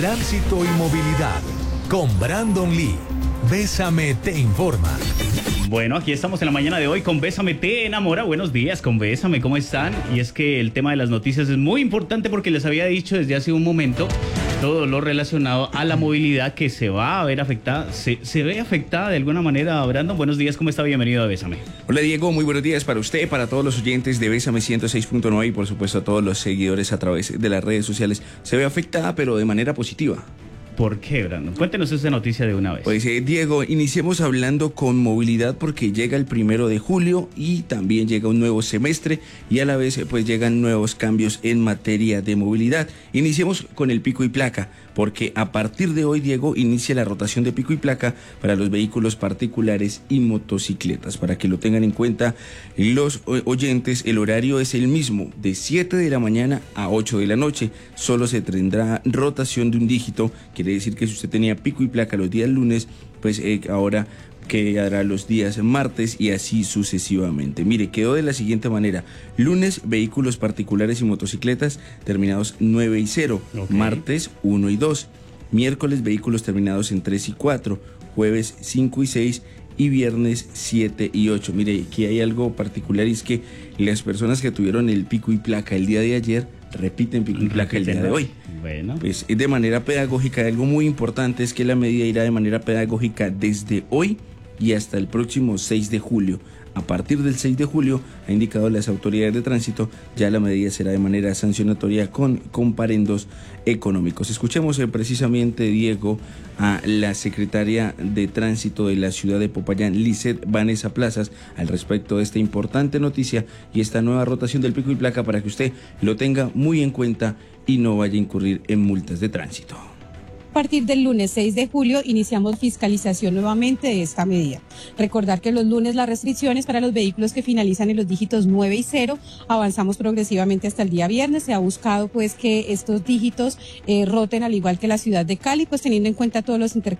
Tránsito y movilidad con Brandon Lee. Bésame te informa. Bueno, aquí estamos en la mañana de hoy con Bésame te enamora. Buenos días con Bésame, ¿cómo están? Y es que el tema de las noticias es muy importante porque les había dicho desde hace un momento todo lo relacionado a la movilidad que se va a ver afectada, se ve afectada de alguna manera. Brandon, buenos días, ¿cómo está? Bienvenido a Bésame. Hola Diego, muy buenos días para usted, para todos los oyentes de Bésame 106.9 y por supuesto a todos los seguidores a través de las redes sociales. Se ve afectada pero de manera positiva. ¿Por qué, Brandon? Cuéntenos esa noticia de una vez. Pues Diego, iniciemos hablando con movilidad porque llega el 1 de julio y también llega un nuevo semestre y a la vez pues llegan nuevos cambios en materia de movilidad. Iniciemos con el pico y placa porque a partir de hoy, Diego, inicia la rotación de pico y placa para los vehículos particulares y motocicletas. Para que lo tengan en cuenta los oyentes, el horario es el mismo, de 7 de la mañana a 8 de la noche. Solo se tendrá rotación de un dígito, quiere decir que si usted tenía pico y placa los días lunes, pues ahora quedará los días martes y así sucesivamente. Mire, quedó de la siguiente manera: lunes, vehículos particulares y motocicletas terminados 9 y 0, okay. Martes 1 y 2, miércoles vehículos terminados en 3 y 4, jueves 5 y 6 y viernes 7 y 8. Mire, aquí hay algo particular y es que las personas que tuvieron el pico y placa el día de ayer repiten pico y placa el día de hoy. Bueno. Pues de manera pedagógica, algo muy importante es que la medida irá de manera pedagógica desde hoy y hasta el próximo 6 de julio. A partir del 6 de julio, ha indicado las autoridades de tránsito, ya la medida será de manera sancionatoria con comparendos económicos. Escuchemos precisamente, Diego, a la secretaria de Tránsito de la ciudad de Popayán, Lizeth Vanessa Plazas, al respecto de esta importante noticia y esta nueva rotación del pico y placa para que usted lo tenga muy en cuenta y no vaya a incurrir en multas de tránsito. A partir del lunes 6 de julio iniciamos fiscalización nuevamente de esta medida. Recordar que los lunes las restricciones para los vehículos que finalizan en los dígitos 9 y 0, avanzamos progresivamente hasta el día viernes. Se ha buscado pues que estos dígitos roten al igual que la ciudad de Cali, pues teniendo en cuenta todos los intercambios